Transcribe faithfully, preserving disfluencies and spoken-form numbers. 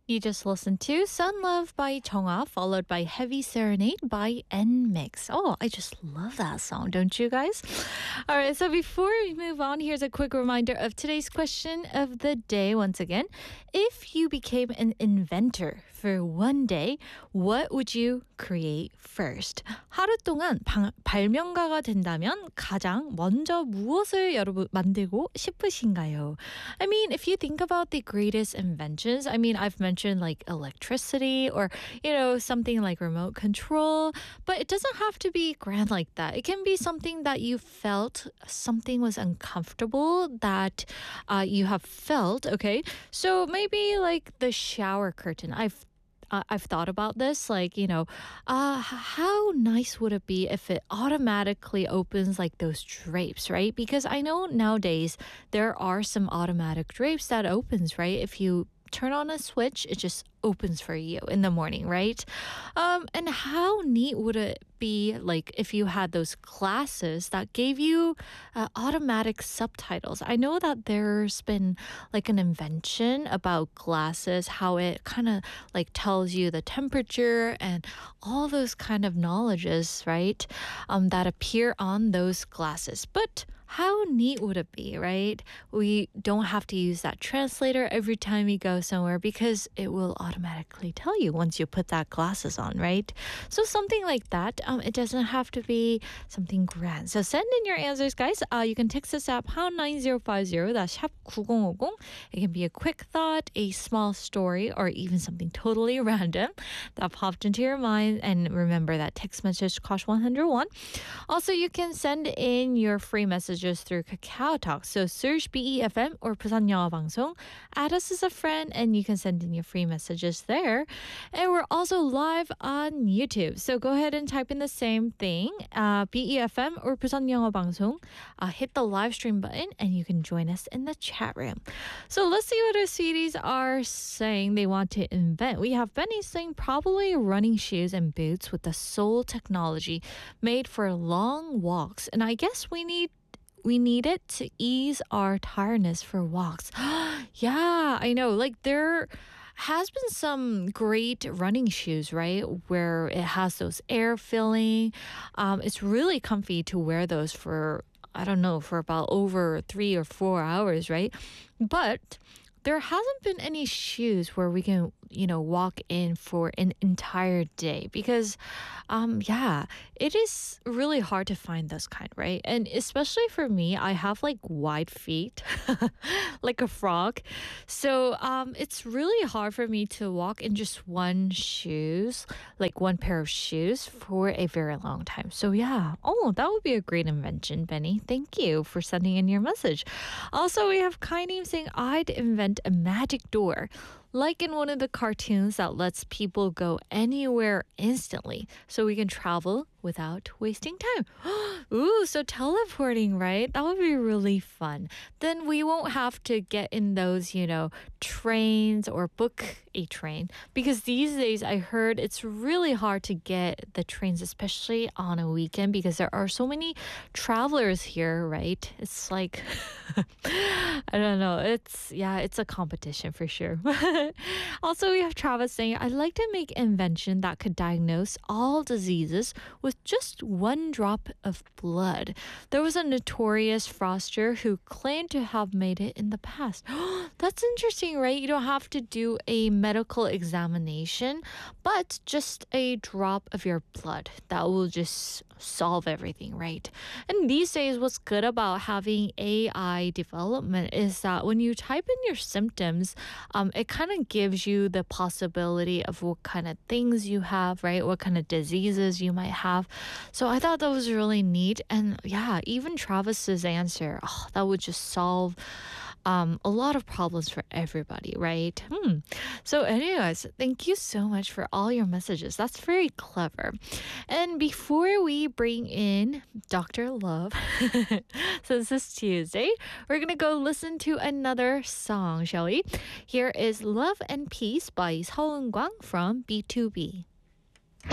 You just listened to Sun Love by Chonga, followed by Heavy Serenade by N-Mix. Oh, I just love that song, don't you guys? All right, so before we move on, here's a quick reminder of today's question of the day once again. If you became an inventor for one day, what would you create first? 하루 동안 방, 발명가가 된다면 가장 먼저 무엇을 여러분 만들고 싶으신가요? I mean, if you think about the greatest inventions, I mean, I've mentioned like electricity or, you know, something like remote control, but it doesn't have to be grand like that. It can be something that you felt something was uncomfortable that uh, you have felt, okay? So maybe like the shower curtain. I've uh, I've thought about this, like, you know, uh, how nice would it be if it automatically opens like those drapes, right? Because I know nowadays there are some automatic drapes that opens, right? If you turn on a switch, it just opens for you in the morning, right? Um, and how neat would it be like if you had those glasses that gave you uh, automatic subtitles? I know that there's been like an invention about glasses, how it kind of like tells you the temperature and all those kind of knowledges, right? Um, that appear on those glasses. But how neat would it be, right? We don't have to use that translator every time we go somewhere because it will automatically tell you once you put that glasses on, right? So something like that. Um, it doesn't have to be something grand. So send in your answers, guys. Uh, you can text us at pound nine zero five zero. That's 샵 구공오공. It can be a quick thought, a small story, or even something totally random that popped into your mind. And remember that text message costs one hundred won. Also, you can send in your free messages through Kakao Talk. So search B E F M or 부산 영어 방송. Add us as a friend and you can send in your free messages there. And we're also live on YouTube. So go ahead and type in the same thing, uh, B E F M or 부산 영어 방송. Uh, hit the live stream button and you can join us in the chat room. So let's see what our sweeties are saying they want to invent. We have Benny saying probably running shoes and boots with the sole technology made for long walks. And I guess we need We need it to ease our tiredness for walks. Yeah, I know. Like there has been some great running shoes, right? Where it has those air filling. Um, it's really comfy to wear those for, I don't know, for about over three or four hours, right? But there hasn't been any shoes where we can, you know, walk in for an entire day because, um, yeah, it is really hard to find those kind, right? And especially for me, I have like wide feet, like a frog. So um, it's really hard for me to walk in just one shoes, like one pair of shoes for a very long time. So yeah, oh, that would be a great invention, Benny. Thank you for sending in your message. Also, we have Kainim saying, I'd invent a magic door like in one of the cartoons that lets people go anywhere instantly so we can travel without wasting time. Ooh, so teleporting, right? That would be really fun. Then we won't have to get in those, you know, trains or book a train because these days I heard it's really hard to get the trains, especially on a weekend because there are so many travelers here, right? It's like, I don't know. It's, yeah, it's a competition for sure. Also, we have Travis saying, I'd like to make an invention that could diagnose all diseases with just one drop of blood. There was a notorious froster who claimed to have made it in the past. That's interesting, right? You don't have to do a medical examination, but just a drop of your blood. That will just solve everything, right? And these days, what's good about having A I development is that when you type in your symptoms, um, it kind of gives you the possibility of what kind of things you have, right? What kind of diseases you might have. So I thought that was really neat. And yeah, even Travis's answer, oh, that would just solve um, a lot of problems for everybody, right? Hmm. So anyways, thank you so much for all your messages. That's very clever. And before we bring in Doctor Love, since it's Tuesday, we're going to go listen to another song, shall we? Here is Love and Peace by Seo Eun-kwang from B two B.